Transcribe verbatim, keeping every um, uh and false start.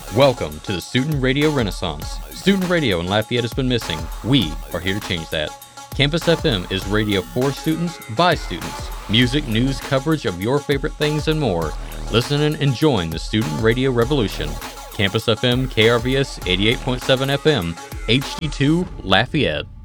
Welcome to the Student Radio Renaissance. Student radio in Lafayette has been missing. We are here to change that. Campus F M is radio for students, by students. Music, news, coverage of your favorite things, and more. Listen and join the student radio revolution. Campus F M, K R V S eighty-eight point seven F M, H D two, Lafayette.